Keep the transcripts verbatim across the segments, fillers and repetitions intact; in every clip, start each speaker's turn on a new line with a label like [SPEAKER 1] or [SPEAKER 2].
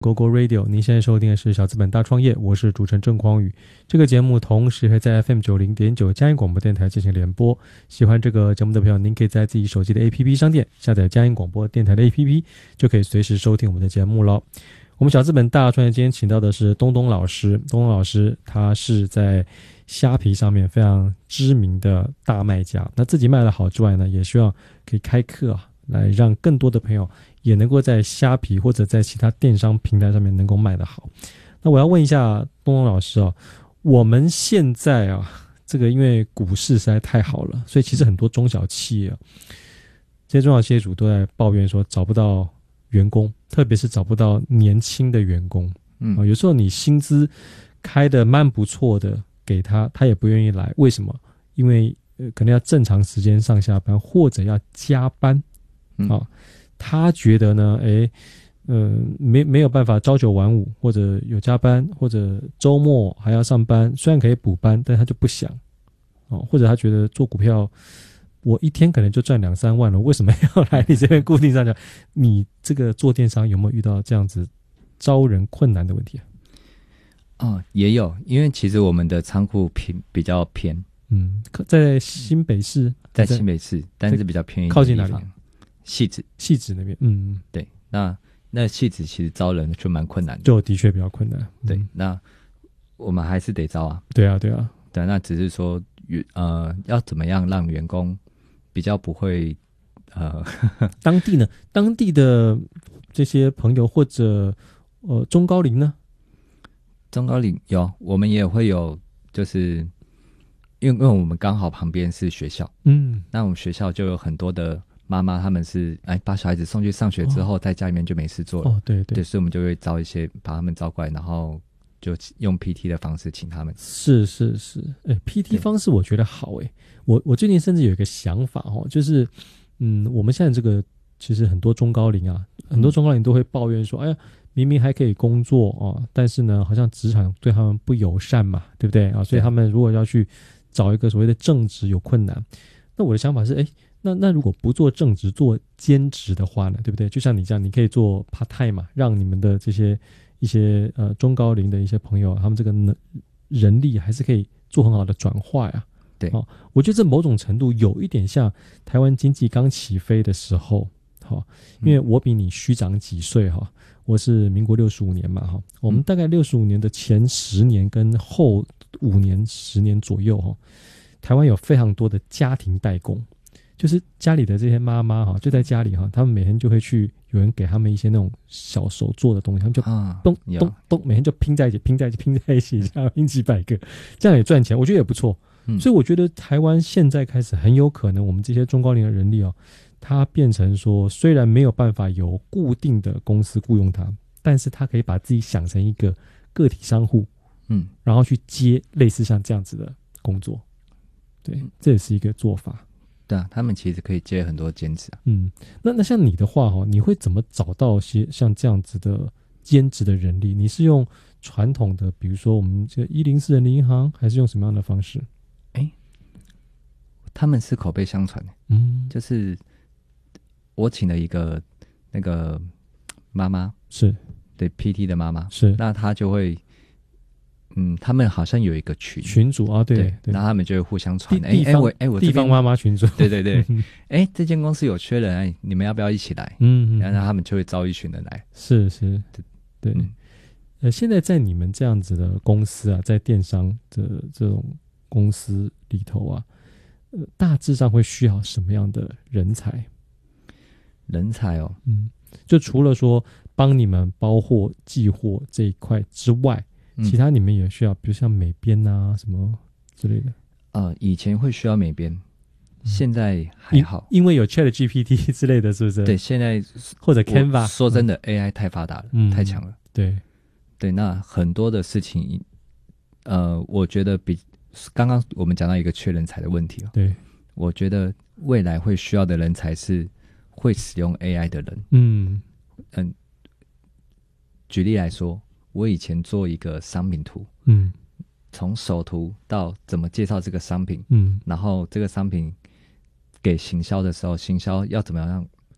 [SPEAKER 1] Go Go Radio， 您现在收听的是小资本大创业，我是主持人郑匡宇。这个节目同时会在 F M 九十点九 佳音广播电台进行联播。喜欢这个节目的朋友，您可以在自己手机的 A P P 商店下载佳音广播电台的 A P P， 就可以随时收听我们的节目了。我们小资本大创业今天请到的是东东老师，东东老师他是在虾皮上面非常知名的大卖家，那自己卖得好之外呢，也希望可以开课啊，来让更多的朋友也能够在虾皮或者在其他电商平台上面能够卖得好。那我要问一下东东老师啊，我们现在啊，这个因为股市实在太好了，所以其实很多中小企业啊，这些中小企业主都在抱怨说找不到员工，特别是找不到年轻的员工。嗯、啊，有时候你薪资开得蛮不错的给他，他也不愿意来，为什么？因为、呃、可能要正常时间上下班，或者要加班。嗯、啊，他觉得呢，诶呃，没没有办法朝九晚五，或者有加班，或者周末还要上班，虽然可以补班，但他就不想。哦，或者他觉得做股票，我一天可能就赚两三万了，为什么要来你这边固定上讲？你这个做电商有没有遇到这样子招人困难的问题啊？
[SPEAKER 2] 哦，也有，因为其实我们的仓库偏比较偏，
[SPEAKER 1] 嗯，在新北市，
[SPEAKER 2] 在新北市，但是比较偏一点，
[SPEAKER 1] 靠近哪里？
[SPEAKER 2] 汐止，
[SPEAKER 1] 汐止那边，嗯，
[SPEAKER 2] 对，那那汐止其实招人就蛮困难的，
[SPEAKER 1] 就的确比较困难，
[SPEAKER 2] 对，嗯、那我们还是得招啊，
[SPEAKER 1] 对啊，对啊，
[SPEAKER 2] 对，那只是说，呃，要怎么样让员工比较不会，呃，
[SPEAKER 1] 当地呢，当地的这些朋友或者呃中高龄呢？
[SPEAKER 2] 中高龄有，我们也会有，就是因为因为我们刚好旁边是学校，嗯，那我们学校就有很多的妈妈，他们是哎把小孩子送去上学之后，哦、在家里面就没事做了，哦，对 对, 对，所以我们就会招一些把他们招过来，然后就用 P T 的方式请他们。是
[SPEAKER 1] 是是，哎 ，P T 方式我觉得好哎，我我最近甚至有一个想法哦，就是嗯，我们现在这个其实很多中高龄啊，很多中高龄都会抱怨说，嗯、哎呀。明明还可以工作哦，但是呢，好像职场对他们不友善嘛，对不对啊？所以他们如果要去找一个所谓的正职有困难。那我的想法是，哎，那那如果不做正职，做兼职的话呢，对不对？就像你这样，你可以做 part time 嘛，让你们的这些一些呃中高龄的一些朋友，他们这个能人力还是可以做很好的转化呀。
[SPEAKER 2] 对，
[SPEAKER 1] 哦，我觉得这某种程度有一点像台湾经济刚起飞的时候，好、哦，因为我比你虚长几岁哈。哦我是民国六十五年嘛，哈，我们大概六十五年的前十年跟后五年、十年左右，哈，台湾有非常多的家庭代工，就是家里的这些妈妈哈，就在家里哈，他们每天就会去有人给他们一些那种小手做的东西，他们就咚咚咚，每天就拼在一起，拼在一起，拼在一起，这样拼几百个，这样也赚钱，我觉得也不错。嗯、所以我觉得台湾现在开始很有可能，我们这些中高龄的人力哦。它变成说，虽然没有办法由固定的公司雇佣他，但是他可以把自己想成一个个体商户，嗯，然后去接类似像这样子的工作，对，这也是一个做法。
[SPEAKER 2] 对啊，他们其实可以接很多兼职啊。
[SPEAKER 1] 嗯，那那像你的话哈，你会怎么找到些像这样子的兼职的人力？你是用传统的，比如说我们这个一零四人力银行，还是用什么样的方式？
[SPEAKER 2] 哎，他们是口碑相传的，嗯，就是。我请了一个那个妈妈，
[SPEAKER 1] 是
[SPEAKER 2] 对 P T 的妈妈，
[SPEAKER 1] 是那
[SPEAKER 2] 她就会，嗯，他们好像有一个群
[SPEAKER 1] 群组啊，对，对对
[SPEAKER 2] 然后他们就会互相传，
[SPEAKER 1] 哎哎我哎我地方妈妈群组，
[SPEAKER 2] 对对对，哎这间公司有缺人，哎你们要不要一起来？嗯，然后他们就会招一群人来，
[SPEAKER 1] 是是，对，嗯、呃，现在在你们这样子的公司啊，在电商的这种公司里头啊，呃，大致上会需要什么样的人才？
[SPEAKER 2] 人才哦，
[SPEAKER 1] 嗯，就除了说帮你们包货寄货这一块之外，嗯、其他你们也需要，比如像美编啊什么之类的。
[SPEAKER 2] 呃，以前会需要美编，现在还好，
[SPEAKER 1] 因, 因为有 Chat G P T 之类的，是不是？
[SPEAKER 2] 对，现在
[SPEAKER 1] 或者 Canva，
[SPEAKER 2] 说真的、嗯、，A I 太发达了，嗯、太强了。
[SPEAKER 1] 对
[SPEAKER 2] 对，那很多的事情，呃，我觉得比刚刚我们讲到一个缺人才的问题哦。
[SPEAKER 1] 对，
[SPEAKER 2] 我觉得未来会需要的人才是。会使用 A I 的人，
[SPEAKER 1] 嗯
[SPEAKER 2] 嗯，举例来说，我以前做一个商品图，
[SPEAKER 1] 嗯，
[SPEAKER 2] 从首图到怎么介绍这个商品，
[SPEAKER 1] 嗯，
[SPEAKER 2] 然后这个商品给行销的时候，行销要怎么样让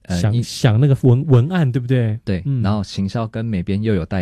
[SPEAKER 1] 呃想想那个文文案对不对？
[SPEAKER 2] 对、嗯，然后行销跟美编又有带